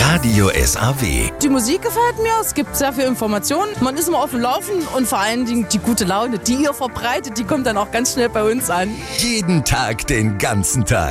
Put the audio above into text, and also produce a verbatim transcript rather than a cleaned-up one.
Radio S A W. Die Musik gefällt mir, es gibt sehr viel Informationen, man ist immer auf dem Laufen und vor allen Dingen die gute Laune, die ihr verbreitet, die kommt dann auch ganz schnell bei uns an. Jeden Tag, den ganzen Tag.